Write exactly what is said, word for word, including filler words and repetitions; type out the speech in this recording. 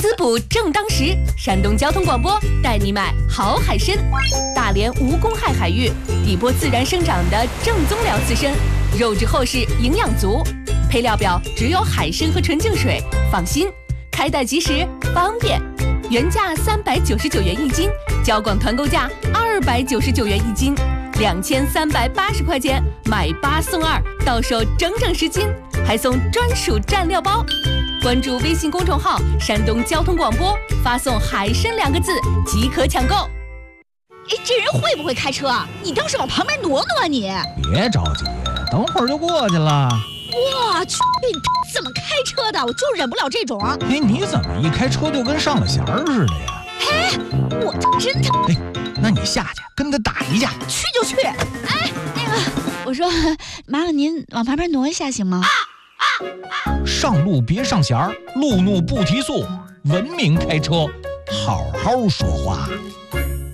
滋补正当时，山东交通广播带你买好海参。大连无公害海域，底波自然生长的正宗辽刺参，肉质厚实，营养足。配料表只有海参和纯净水，放心，开袋即时，方便。原价三百九十九元一斤，交广团购价二百九十九元一斤，两千三百八十块钱买八送二，到手整整十斤，还送专属蘸料包。关注微信公众号“山东交通广播”，发送“海参”两个字即可抢购。 哎，这人会不会开车啊？你倒是往旁边挪挪啊你！ 别着急，等会儿就过去了。 我去，怎么开车的？我就忍不了这种。 哎，你怎么一开车就跟上了弦儿似的呀？ 哎，我真的…… 哎，那你下去跟他打一架。 去就去。哎，那个，我说，麻烦您往旁边挪一下行吗？啊啊啊、上路别上弦儿，路怒不提速，文明开车，好好说话。